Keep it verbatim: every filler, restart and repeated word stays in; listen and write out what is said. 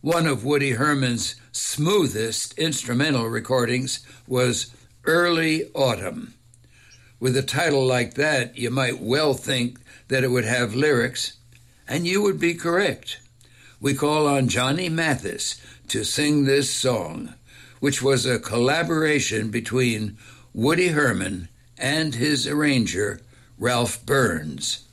One of Woody Herman's smoothest instrumental recordings was Early Autumn. With a title like that, you might well think that it would have lyrics, and you would be correct. We call on Johnny Mathis to sing this song, which was a collaboration between Woody Herman and his arranger, Ralph Burns.